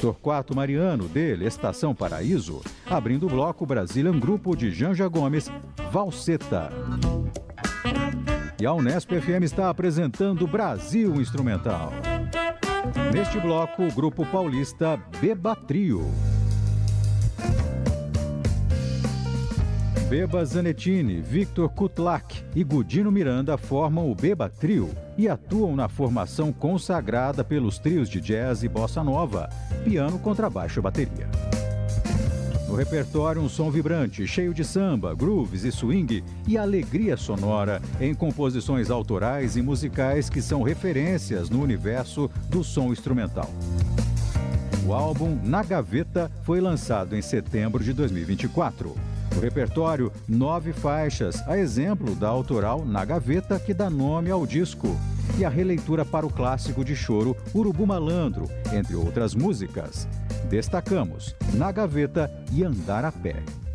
Torquato Mariano, dele, Estação Paraíso. Abrindo o bloco, Brazilian Grupo de Janja Gomes, Valseta. E a Unesp FM está apresentando Brasil Instrumental. Neste bloco, o grupo paulista Beba Trio. Beba Zanettini, Victor Kutlak e Gudino Miranda formam o Beba Trio e atuam na formação consagrada pelos trios de jazz e bossa nova, piano, contrabaixo e bateria. No repertório, um som vibrante, cheio de samba, grooves e swing e alegria sonora em composições autorais e musicais que são referências no universo do som instrumental. O álbum Na Gaveta foi lançado em setembro de 2024. No repertório, 9 faixas, a exemplo da autoral Na Gaveta, que dá nome ao disco, e a releitura para o clássico de choro Urubu Malandro, entre outras músicas. Destacamos Na Gaveta e Andar a Pé.